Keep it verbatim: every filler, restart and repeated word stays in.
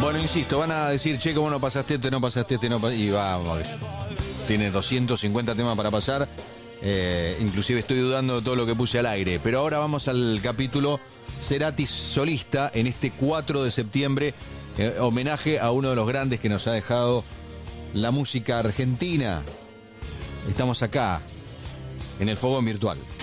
Bueno, insisto, van a decir, che, ¿cómo no pasaste este, no pasaste este, no pasaste? Y vamos, tiene doscientos cincuenta temas para pasar. Eh, inclusive estoy dudando de todo lo que puse al aire. Pero ahora vamos al capítulo Cerati solista en este cuatro de septiembre. Eh, homenaje a uno de los grandes que nos ha dejado la música argentina. Estamos acá, en el Fogón Virtual.